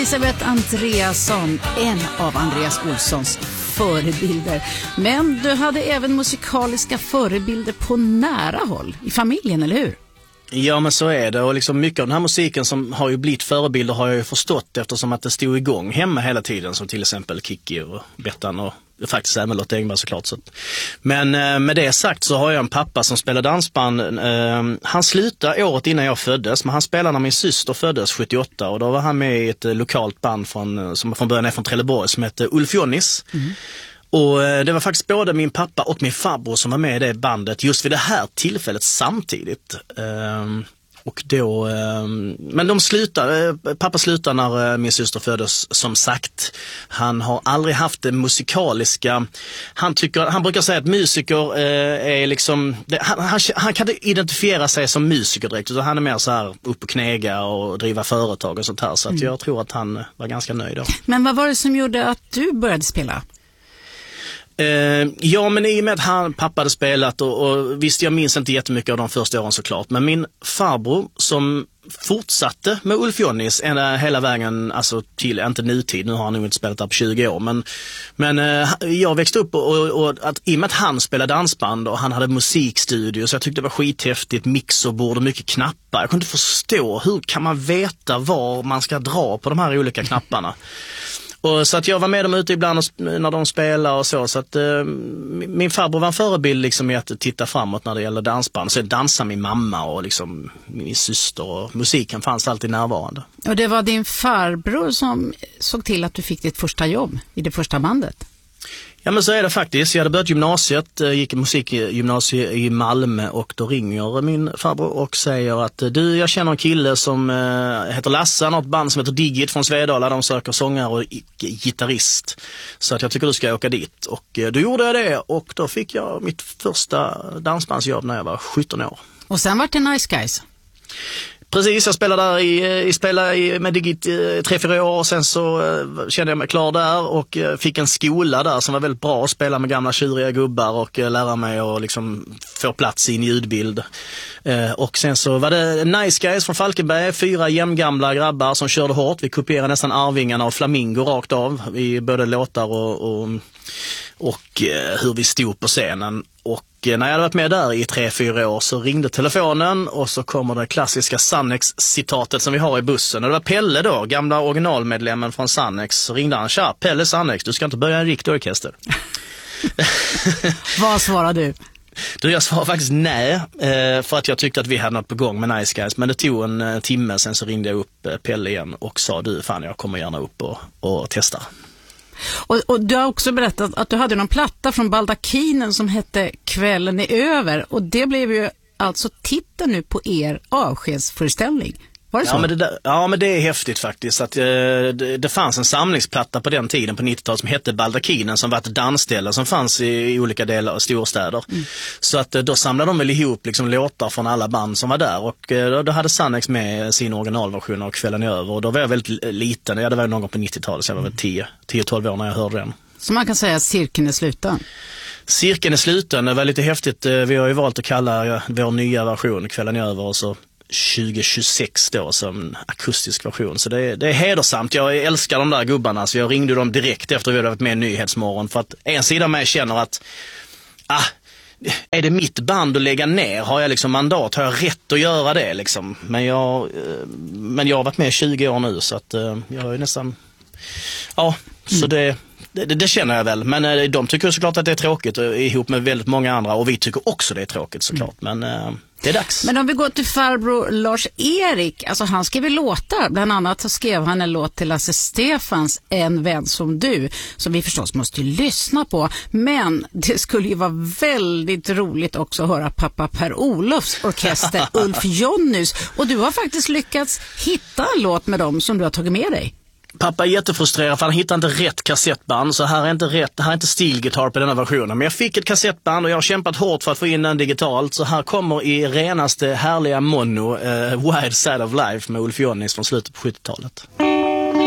Elisabeth Andreasson, en av Andreas Olssons förebilder. Men du hade även musikaliska förebilder på nära håll, i familjen, eller hur? Ja, men så är det. Och liksom mycket av den här musiken som har ju blivit förebilder har jag ju förstått eftersom att det stod igång hemma hela tiden, som till exempel Kikki och Bettan och faktiskt även Lotta Engberg såklart. Men med det sagt så har jag en pappa som spelar dansband. Han slutade året innan jag föddes, men han spelade när min syster föddes 78 och då var han med i ett lokalt band som från början är från Trelleborg som heter Ulf Jonnis. Och det var faktiskt både min pappa och min farbror som var med i det bandet just vid det här tillfället samtidigt. Och då, men pappa slutade när min syster föddes, som sagt. Han har aldrig haft det musikaliska. Han brukar säga att musiker är liksom, han kan inte identifiera sig som musiker direkt, utan han är mer så här upp och knäga och driva företag och sånt här. Så att jag tror att han var ganska nöjd då. Men vad var det som gjorde att du började spela? Ja, men i och med att pappa hade spelat och visst, jag minns inte jättemycket av de första åren såklart, men min farbror som fortsatte med Ulf Jonnis hela vägen, alltså till, inte nutid, nu har han nog inte spelat där på 20 år, men jag växte upp och att, i och med att han spelade dansband och han hade musikstudio, så jag tyckte det var skithäftigt, mixerbord och mycket knappar. Jag kunde inte förstå, hur kan man veta var man ska dra på de här olika knapparna? Och så att jag var med dem ute ibland när de spelade och så att min farbror var en förebild liksom i att titta framåt när det gäller dansband. Så dansade min mamma och liksom min syster, och musiken fanns alltid närvarande. Och det var din farbror som såg till att du fick ditt första jobb i det första bandet? Ja, men så är det faktiskt. Jag hade börjat gymnasiet, gick i musikgymnasiet i Malmö, och då ringer min farbror och säger att jag känner en kille som heter Lasse, han har ett band som heter Digit från Svedala, de söker sångare och gitarrist. Så att jag tycker du ska åka dit. Och då gjorde jag det, och då fick jag mitt första dansbandsjobb när jag var 17 år. Och sen var det Nice Guys? Precis, jag spelade där med Digit 3-4 år, och sen så kände jag mig klar där och fick en skola där som var väldigt bra att spela med gamla tjuriga gubbar och lära mig att liksom få plats i en ljudbild. Och sen så var det Nice Guys från Falkenberg, 4 jämngamla grabbar som körde hårt. Vi kopierade nästan Arvingarna och Flamingo rakt av i både låtar och hur vi stod på scenen. Och när jag hade varit med där i 3-4 år så ringde telefonen, och så kommer det klassiska Sannex-citatet som vi har i bussen. Och det var Pelle då, gamla originalmedlemmen från Sannex. Så ringde han: "Tja, Pelle Sannex, du ska inte börja en riktig orkester." Vad svarade du? Jag svarade faktiskt nej, för att jag tyckte att vi hade något på gång med Nice Guys. Men det tog en timme, sen så ringde jag upp Pelle igen och sa: "Du, fan, jag kommer gärna upp och testa." Och du har också berättat att du hade någon platta från Baldakinen som hette Kvällen är över, och det blev ju alltså titeln nu på er avskedsföreställning. Var det så? Ja, men det är häftigt faktiskt. Att det fanns en samlingsplatta på den tiden på 90-talet som hette Baldakinen, som var ett dansställe som fanns i olika delar av storstäder. Så att då samlade de väl ihop liksom låtar från alla band som var där, och då hade Sannex med sin originalversion av Kvällen är över, och då var jag väldigt liten. Jag hade varit någon gång på 90-talet, så jag var väl 10-12 år när jag hörde den. Så man kan säga att cirkeln är sluten? Cirkeln är sluten. Det var lite häftigt. Vi har ju valt att kalla vår nya version Kvällen är över, och så 2026 då som akustisk version. Så det är hedersamt. Jag älskar de där gubbarna, så jag ringde dem direkt efter att vi hade varit med i Nyhetsmorgon, för att en sida av mig känner att är det mitt band att lägga ner? Har jag liksom mandat? Har jag rätt att göra det liksom? Men jag har varit med i 20 år nu, så att jag är nästan så det känner jag väl. Men de tycker såklart att det är tråkigt, ihop med väldigt många andra, och vi tycker också det är tråkigt såklart. Men det är dags. Men om vi går till farbror Lars-Erik, alltså han skrev låtar. Bland annat så skrev han en låt till Lasse Stefans, En vän som du, som vi förstås måste lyssna på. Men det skulle ju vara väldigt roligt också att höra pappa Per-Olofs orkester Ulf Jonnis. Och du har faktiskt lyckats hitta en låt med dem som du har tagit med dig. Pappa är jättefrustrerad för han hittar inte rätt kassettband, så här är inte stilgitarr på denna versionen. Men jag fick ett kassettband och jag har kämpat hårt för att få in den digitalt, så här kommer i renaste härliga mono Wild Side of Life med Ulf Jonnis från slutet på 70-talet.